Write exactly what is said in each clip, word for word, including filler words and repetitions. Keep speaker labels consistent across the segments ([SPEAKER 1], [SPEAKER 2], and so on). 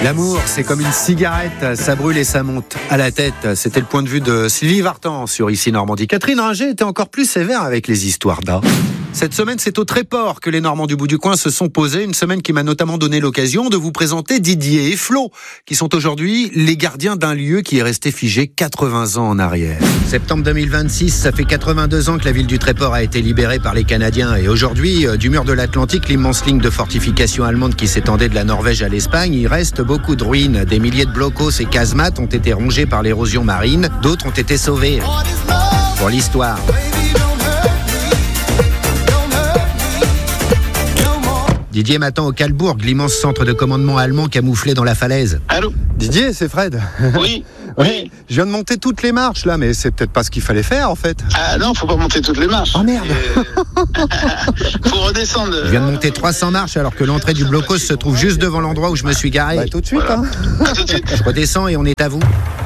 [SPEAKER 1] L'amour, c'est comme une cigarette, ça brûle et ça monte à la tête. C'était le point de vue de Sylvie Vartan sur Ici Normandie. Catherine Ringer était encore plus sévère avec les histoires d'A. Cette semaine, c'est au Tréport que les Normands du bout du coin se sont posés. Une semaine qui m'a notamment donné l'occasion de vous présenter Didier et Flo, qui sont aujourd'hui les gardiens d'un lieu qui est resté figé quatre-vingts ans en arrière. Septembre deux mille vingt-six, ça fait quatre-vingt-deux ans que la ville du Tréport a été libérée par les Canadiens. Et aujourd'hui, du mur de l'Atlantique, l'immense ligne de fortification allemande qui s'étendait de la Norvège à l'Espagne, il reste beaucoup de ruines. Des milliers de blocos et casemates ont été rongés par l'érosion marine. D'autres ont été sauvés. Pour l'histoire. Didier m'attend au Kalbourg, l'immense centre de commandement allemand camouflé dans la falaise.
[SPEAKER 2] Allô ?
[SPEAKER 1] Didier, c'est Fred.
[SPEAKER 2] Oui.
[SPEAKER 1] Oui.
[SPEAKER 2] Oui.
[SPEAKER 1] Je viens de monter toutes les marches là, mais c'est peut-être pas ce qu'il fallait faire en fait.
[SPEAKER 2] Ah non, faut pas monter toutes les marches.
[SPEAKER 1] Oh merde.
[SPEAKER 2] Euh... faut redescendre.
[SPEAKER 1] Je viens de monter trois cents marches alors que l'entrée du blocos se trouve juste devant l'endroit où je me suis garé. Bah, tout de suite,
[SPEAKER 2] voilà.
[SPEAKER 1] hein.
[SPEAKER 2] À tout de suite.
[SPEAKER 1] Je redescends et on est à vous.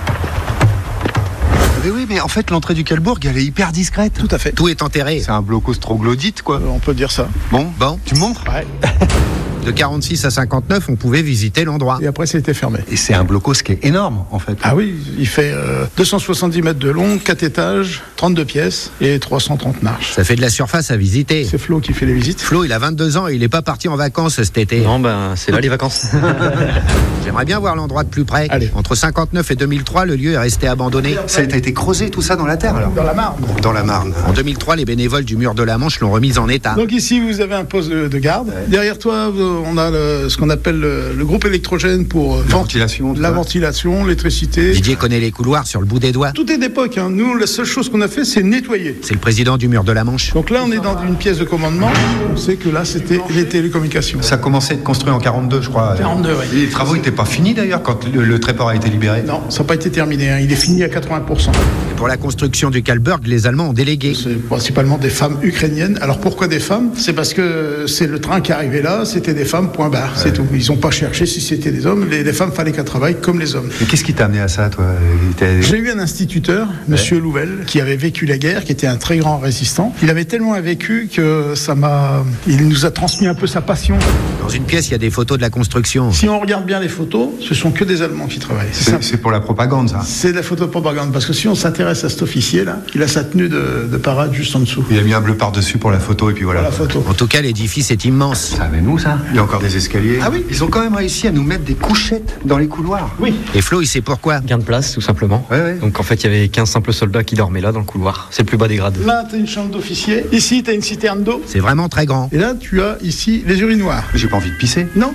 [SPEAKER 1] Mais oui, mais en fait, l'entrée du Kalbourg, elle est hyper discrète.
[SPEAKER 3] Tout à fait.
[SPEAKER 1] Tout est enterré. C'est un blocos troglodyte, quoi.
[SPEAKER 3] Euh, on peut dire ça.
[SPEAKER 1] Bon, bon, tu me montres ?
[SPEAKER 3] Ouais.
[SPEAKER 1] De quarante-six à cinquante-neuf, on pouvait visiter l'endroit.
[SPEAKER 3] Et après, c'était fermé.
[SPEAKER 1] Et c'est un blocos qui est énorme, en fait.
[SPEAKER 3] Ah oui, il fait euh, deux cent soixante-dix mètres de long, quatre étages, trente-deux pièces et trois cent trente marches.
[SPEAKER 1] Ça fait de la surface à visiter.
[SPEAKER 3] C'est Flo qui fait les visites.
[SPEAKER 1] Flo, il a vingt-deux ans et il n'est pas parti en vacances cet été.
[SPEAKER 4] Non, ben, c'est là les vacances.
[SPEAKER 1] J'aimerais bien voir l'endroit de plus près.
[SPEAKER 3] Allez.
[SPEAKER 1] Entre cinquante-neuf et deux mille trois, le lieu est resté abandonné. Ça a été creusé tout ça dans la terre alors ?
[SPEAKER 3] Dans la Marne.
[SPEAKER 1] Dans la Marne. En deux mille trois, les bénévoles du mur de la Manche l'ont remise en état.
[SPEAKER 3] Donc ici, vous avez un poste de, de garde. Ouais. Derrière toi, on a le, ce qu'on appelle le, le groupe électrogène pour
[SPEAKER 1] la ventilation.
[SPEAKER 3] La ventilation, l'électricité.
[SPEAKER 1] Didier connaît les couloirs sur le bout des doigts.
[SPEAKER 3] Tout est d'époque. Hein. Nous, la seule chose qu'on a fait, c'est nettoyer.
[SPEAKER 1] C'est le président du mur de la Manche.
[SPEAKER 3] Donc là, on est dans une pièce de commandement. On sait que là, c'était les télécommunications.
[SPEAKER 5] Ça a commencé à être construit en quarante-deux, je crois.
[SPEAKER 3] quarante-deux, oui.
[SPEAKER 5] Les travaux n'étaient pas finis d'ailleurs quand le, le Tréport a été libéré.
[SPEAKER 3] Non, ça n'a pas été terminé. Hein. Il est fini à quatre-vingts pour cent.
[SPEAKER 1] Et pour la construction du Kalbourg, les Allemands ont délégué.
[SPEAKER 3] C'est principalement des femmes ukrainiennes. Alors pourquoi des femmes ? C'est parce que c'est le train qui arrivait là, c'était des femmes, point barre, ouais. C'est tout. Ils n'ont pas cherché si c'était des hommes. Les, les femmes, fallait qu'elles travaillent comme les hommes.
[SPEAKER 5] Mais qu'est-ce qui t'a amené à ça, toi ?
[SPEAKER 3] J'ai eu un instituteur, Monsieur ouais. Louvel, qui avait vécu la guerre, qui était un très grand résistant. Il avait tellement vécu que ça m'a... Il nous a transmis un peu sa passion.
[SPEAKER 1] Dans une pièce, il y a des photos de la construction.
[SPEAKER 3] Si on regarde bien les photos, ce sont que des Allemands qui travaillent.
[SPEAKER 5] C'est, c'est, c'est pour la propagande, ça ?
[SPEAKER 3] C'est de la photo de propagande, parce que si on s'intéresse à cet officier-là, il a sa tenue de, de parade juste en dessous.
[SPEAKER 5] Il a mis un bleu par-dessus pour la photo, et puis voilà.
[SPEAKER 3] Pour la photo.
[SPEAKER 1] En tout cas, l'édifice est immense.
[SPEAKER 5] Ça avait nous, ça ? Il y a encore des escaliers.
[SPEAKER 1] Ah oui ?
[SPEAKER 5] Ils ont quand même réussi à nous mettre des couchettes dans les couloirs.
[SPEAKER 3] Oui.
[SPEAKER 1] Et Flo, il sait pourquoi ?
[SPEAKER 4] Gain de place, tout simplement.
[SPEAKER 5] Ouais, ouais.
[SPEAKER 4] Donc en fait, il y avait quinze simples soldats qui dormaient là, dans le couloir. C'est le plus bas des grades.
[SPEAKER 3] Là, t'as une chambre d'officier. Ici, t'as une citerne d'eau.
[SPEAKER 1] C'est vraiment très grand.
[SPEAKER 3] Et là, tu as ici les urinoirs.
[SPEAKER 5] J'ai pas envie de pisser.
[SPEAKER 3] Non.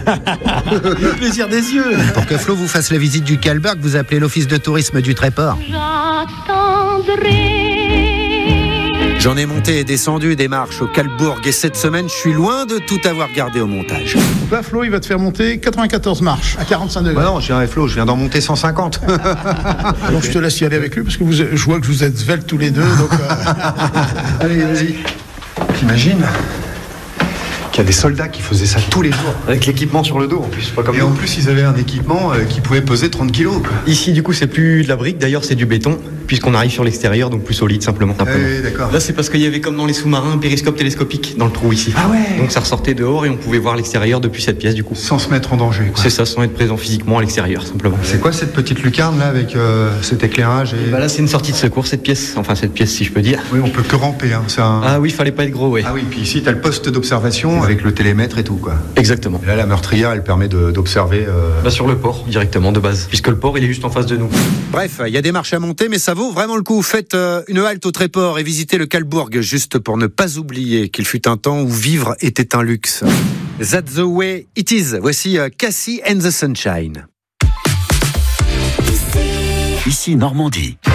[SPEAKER 3] Le plaisir des yeux.
[SPEAKER 1] Pour que Flo vous fasse la visite du Kalbourg, vous appelez l'office de tourisme du Tréport.
[SPEAKER 6] J'attendrai.
[SPEAKER 1] J'en ai monté et descendu des marches au Kalbourg et cette semaine, je suis loin de tout avoir gardé au montage.
[SPEAKER 3] Donc là, Flo, il va te faire monter quatre-vingt-quatorze marches à quarante-cinq degrés.
[SPEAKER 5] Bah non, je viens avec Flo, je viens d'en monter cent cinquante.
[SPEAKER 3] Donc je te laisse y aller avec lui parce que vous, je vois que vous êtes sveltes tous les deux. Donc, euh...
[SPEAKER 5] Allez, vas-y. T'imagines qu'il y a des soldats qui faisaient ça tous les jours.
[SPEAKER 4] Avec l'équipement sur le dos, en plus. Pas comme
[SPEAKER 5] et
[SPEAKER 4] nous.
[SPEAKER 5] En plus, ils avaient un équipement euh, qui pouvait peser trente kilos. Quoi.
[SPEAKER 4] Ici, du coup, c'est plus de la brique, d'ailleurs, c'est du béton, puisqu'on arrive sur l'extérieur, donc plus solide, simplement. simplement.
[SPEAKER 5] Oui, d'accord.
[SPEAKER 4] Là, c'est parce qu'il y avait, comme dans les sous-marins, un périscope télescopique dans le trou ici.
[SPEAKER 5] Ah ouais.
[SPEAKER 4] Donc ça ressortait dehors et on pouvait voir l'extérieur depuis cette pièce, du coup.
[SPEAKER 5] Sans se mettre en danger, quoi.
[SPEAKER 4] C'est ça, sans être présent physiquement à l'extérieur, simplement.
[SPEAKER 5] C'est quoi cette petite lucarne, là, avec euh, cet éclairage et...
[SPEAKER 4] Bah là, c'est une sortie de secours, cette pièce. Enfin, cette pièce, si je peux dire.
[SPEAKER 5] Oui, on peut que ramper, hein. C'est un...
[SPEAKER 4] Ah oui, fallait pas être gros, ouais.
[SPEAKER 5] Ah oui, puis ici, t'as le poste d'observation avec le télémètre et tout, quoi.
[SPEAKER 4] Exactement.
[SPEAKER 5] Et là, la meurtrière, elle permet de, d'observer... Euh...
[SPEAKER 4] Bah sur le port, directement, de base. Puisque le port, il est juste en face de nous.
[SPEAKER 1] Bref, il y a des marches à monter, mais ça vaut vraiment le coup. Faites euh, une halte au Tréport et visitez le Kalbourg, juste pour ne pas oublier qu'il fut un temps où vivre était un luxe. That's the way it is. Voici euh, Cassie and the Sunshine.
[SPEAKER 7] Ici Normandie.